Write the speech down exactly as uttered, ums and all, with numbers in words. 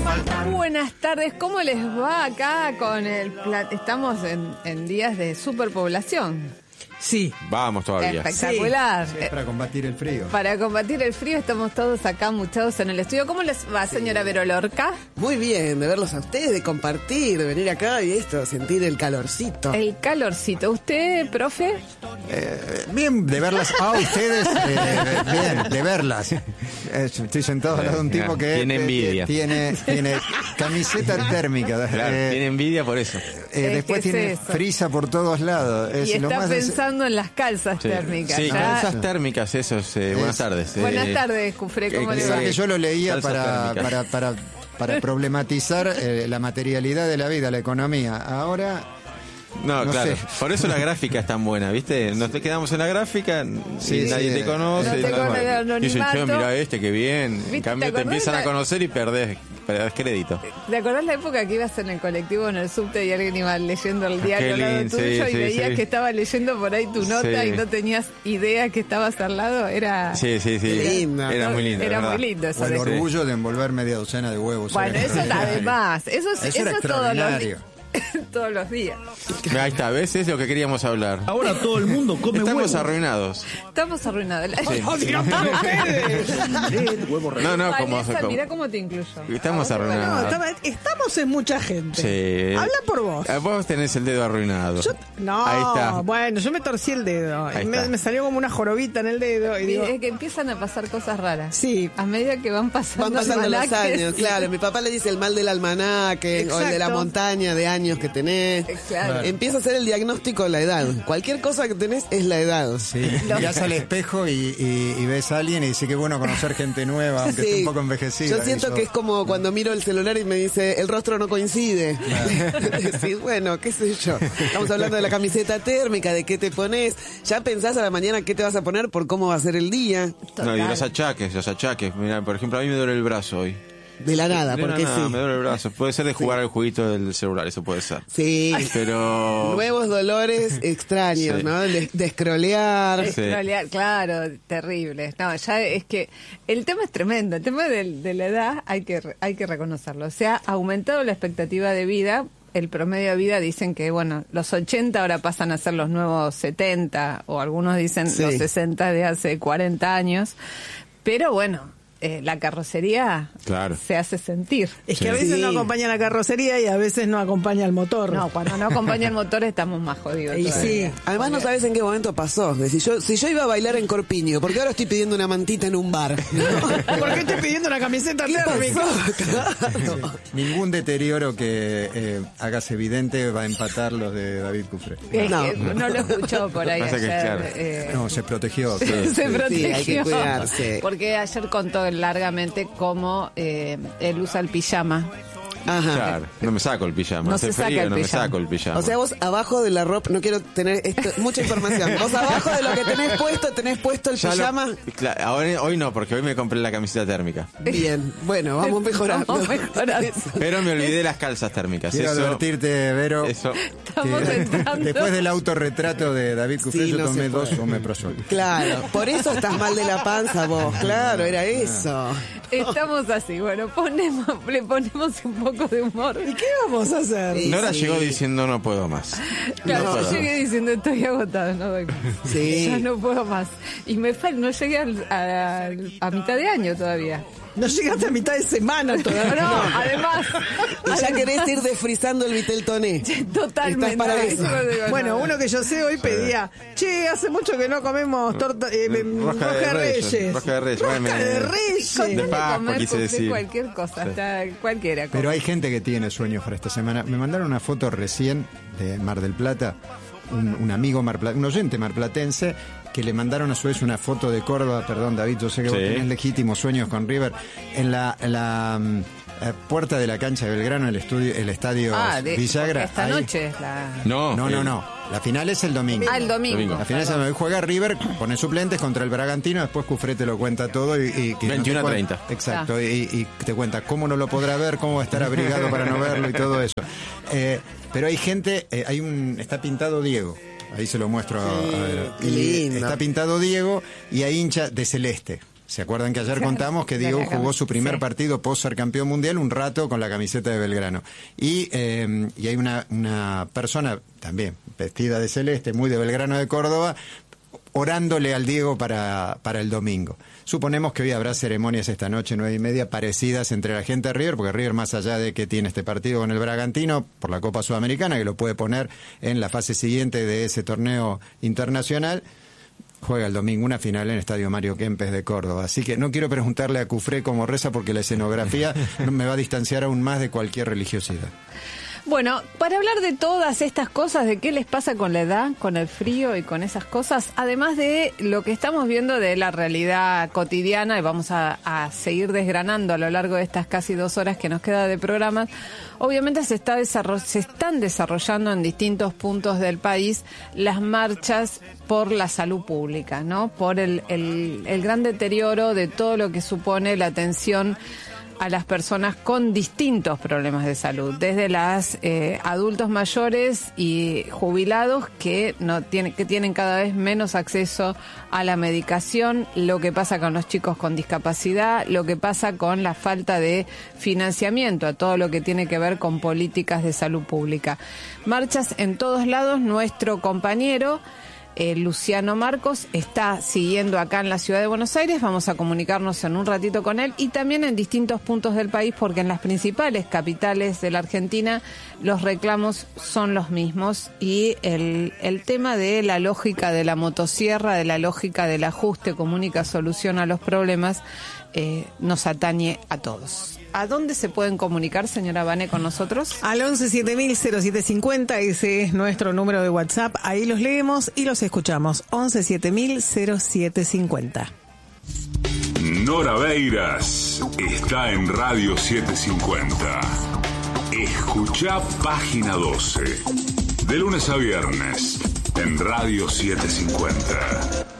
Buenas tardes, ¿cómo les va acá con el plat- Estamos en, en días de superpoblación. Sí. Vamos todavía. Espectacular. Sí, para combatir el frío. Para combatir el frío estamos todos acá muchados en el estudio. ¿Cómo les va, señora Vero Lorca? Muy bien, de verlos a ustedes, de compartir, de venir acá y esto, sentir el calorcito. El calorcito. ¿Usted, profe? Eh, bien, de verlas a ustedes, eh, bien, de verlas. Eh, Estoy sentado al lado de un tipo que Tiene eh, envidia. tiene, tiene camiseta térmica. Claro, eh, tiene envidia por eso. eh, después ¿qué es tiene eso? frisa por todos lados. Es Y lo está más des- pensando en las calzas Sí, térmicas. sí, ¿ya? calzas térmicas, eso es. eh, buenas tardes. eh, Buenas tardes, Cufré, ¿cómo eh, le Pensaba va? que yo lo leía Calzas para, térmicas. para, para, para problematizar eh, la materialidad de la vida, la economía. Ahora, No, no claro. sé. Por eso la gráfica es tan buena, ¿viste? Nos te quedamos en la gráfica Sí, y sí, nadie te eh, conoce. no te y nada conoce más. el Dicen, che, anonimato. mira este, que bien. ¿Viste? En ¿Te cambio, te acordás empiezan la- a conocer y perdés, perdés crédito. ¿Te acordás la época que ibas en el colectivo, en el subte y alguien iba leyendo el diario Qué al lado lindo, tuyo sí, y sí, veías sí. que estaba leyendo por ahí tu nota Sí. y no tenías idea que estabas al lado? Era... Sí, sí, sí. Qué lindo. Era muy lindo. Era ¿verdad? muy lindo eso. o el de- orgullo de envolver media docena de huevos. Bueno, Era eso extraordinario. además, eso, es- Eso eso era es todos los, extraordinario. todos los días. Ahí está, ¿ves? Es lo que queríamos hablar. Ahora todo el mundo come Estamos huevo. arruinados. Estamos arruinados. Sí. No, no, como... Vanessa, como- mirá cómo te incluyo. Estamos A vos te arruinados. parece- No, estaba- estamos en mucha gente. Sí. Habla por vos. Eh, Vos tenés el dedo arruinado. Yo- no, Ahí está. bueno, yo me torcí el dedo. Ahí Y me, está. me salió como una jorobita en el dedo. Y digo, Es que empiezan a pasar cosas raras. sí, A medida que van pasando, Van pasando los almanaques. años, claro. Mi papá le dice el mal del almanaque o el de la Exacto. montaña de años que tenés. Claro. Empieza a ser el diagnóstico de la edad. Cualquier cosa que tenés es la edad. Sí, mirás al espejo y, y- y ves a alguien y dice que bueno conocer gente nueva, aunque Sí. esté un poco envejecida. Yo siento Y que es como cuando miro el celular y me dice el rostro no coincide. Decís, bueno, qué sé yo. Estamos hablando de la camiseta térmica, de qué te pones. Ya pensás a la mañana qué te vas a poner por cómo va a ser el día. No, y los achaques, los achaques. Mira, por ejemplo, a mí me duele el brazo hoy. De la nada, De la porque nada, sí. me duele el brazo. Puede ser de jugar al jueguito del celular, eso puede ser. Sí. Pero... Nuevos dolores extraños, Sí. ¿no? De, de scrollear. Es Sí. trolear, claro, terrible. No, ya es que el tema es tremendo. El tema del- de, la edad hay que re- hay que reconocerlo. O sea, ha aumentado la expectativa de vida. El promedio de vida dicen que, bueno, los ochenta ahora pasan a ser los nuevos setenta, o algunos dicen Sí. los sesenta de hace cuarenta años. Pero bueno, eh, la carrocería Claro. se hace sentir. es que Sí. a veces Sí. no acompaña la carrocería y a veces no acompaña el motor. No, cuando no acompaña el motor estamos más jodidos. Y todavía. sí. Además no sabes en qué momento pasó. Decís, yo, si yo iba a bailar en Corpiño, ¿por qué ahora estoy pidiendo una mantita en un bar? ¿Por qué estoy pidiendo una camiseta ¿Qué térmica? pasó? Claro. ningún deterioro que eh, hagas evidente va a empatar los de David Cufré. Es No. que no lo escuchó por ahí Pasa que, ayer. claro. eh, No, se protegió. se claro. protegió. hay que cuidarse. Porque ayer contó largamente cómo eh, él usa el pijama. Ajá. Claro, no me saco el pijama. No Hace se saca frío, el no me pijama. saco el pijama. O sea, vos abajo de la ropa, no quiero tener esto, mucha información. Vos abajo de lo que tenés puesto, tenés puesto el Ya lo- pijama. Claro, ahora, hoy no, porque hoy me compré la camiseta térmica. Bien, bueno, vamos mejorando. Vamos mejorando. Pero me olvidé las calzas térmicas. Quiero Eso, advertirte, Vero, eso. Estamos que entrando. después del autorretrato de David Cufré Sí, yo no tomé se dos puede. omeprazol. Claro, por eso estás mal de la panza vos. Claro, era eso. Estamos así, bueno, ponemos, le ponemos un poco de humor. ¿Y qué vamos a hacer? Sí. Nora llegó diciendo no puedo más. Claro, No yo puedo. llegué diciendo estoy agotado, no doy más. Sí. Ya no puedo más. Y me fal- no llegué al- a, a mitad de año todavía. No llegaste a mitad de semana No, todavía. no, además. Y ya querés ir desfrisando el vitel toné. Totalmente. Estás para eso. no digo Bueno, nada. uno que yo sé hoy pedía, che, hace mucho que no comemos torta, eh, em, Rosca rosca de de reyes, reyes. rosca de reyes, Rosca bueno, de me- reyes. Con de tal de Pascua, comer, quise José, decir. cualquier cosa, está cualquiera. Pero hay gente que tiene sueños para esta semana. Me mandaron una foto recién de Mar del Plata, un, un amigo marpla- un oyente marplatense, que le mandaron a su vez una foto de Córdoba. Perdón, David, yo sé que vos Sí. tenés legítimos sueños con River. En la, en la mm, eh, puerta de la cancha de Belgrano, el, estudio, el estadio Ah, de, Villagra. esta ahí- noche es la... No, No, no, eh, no. La final es el domingo. Ah, el domingo. Domingo. La final es el domingo. Juega River, pone suplentes contra el Bragantino, después Cufré te lo cuenta todo y... y que no veintiuno a te cuen- treinta. Exacto, Ah. y, y te cuenta cómo no lo podrá ver, cómo va a estar abrigado para no verlo y todo eso. Eh, pero hay gente, eh, hay un... Está pintado Diego. Ahí se lo muestro a- a ver. qué Y lindo. está pintado Diego y hay hincha de celeste. ¿Se acuerdan que ayer contamos que Diego jugó su primer sí. partido post ser campeón mundial un rato con la camiseta de Belgrano? Y, eh, y hay una, una persona también vestida de celeste, muy de Belgrano de Córdoba, orándole al Diego para, para el domingo. Suponemos que hoy habrá ceremonias esta noche, nueve y media, parecidas entre la gente de River, porque River, más allá de que tiene este partido con el Bragantino por la Copa Sudamericana, que lo puede poner en la fase siguiente de ese torneo internacional, juega el domingo una final en el Estadio Mario Kempes de Córdoba. Así que no quiero preguntarle a Cufré cómo reza, porque la escenografía me va a distanciar aún más de cualquier religiosidad. Bueno, para hablar de todas estas cosas, de qué les pasa con la edad, con el frío y con esas cosas, además de lo que estamos viendo de la realidad cotidiana, y vamos a, a seguir desgranando a lo largo de estas casi dos horas que nos queda de programa, obviamente se, está desarroll- se están desarrollando en distintos puntos del país las marchas por la salud pública, ¿no? Por el, el, el gran deterioro de todo lo que supone la atención a las personas con distintos problemas de salud, desde las eh, adultos mayores y jubilados que no tienen, que tienen cada vez menos acceso a la medicación, lo que pasa con los chicos con discapacidad, lo que pasa con la falta de financiamiento a todo lo que tiene que ver con políticas de salud pública. Marchas en todos lados. Nuestro compañero Eh, Luciano Marcos está siguiendo acá en la ciudad de Buenos Aires. Vamos a comunicarnos en un ratito con él, y también en distintos puntos del país, porque en las principales capitales de la Argentina los reclamos son los mismos, y el, el tema de la lógica de la motosierra, de la lógica del ajuste como única solución a los problemas, eh, nos atañe a todos. ¿A dónde se pueden comunicar, señora Vane, con nosotros? Al once siete mil cero siete cincuenta, ese es nuestro número de WhatsApp. Ahí los leemos y los escuchamos. once siete mil cero siete cincuenta. Nora Beiras está en Radio setecientos cincuenta. Escuchá Página doce. De lunes a viernes en Radio setecientos cincuenta.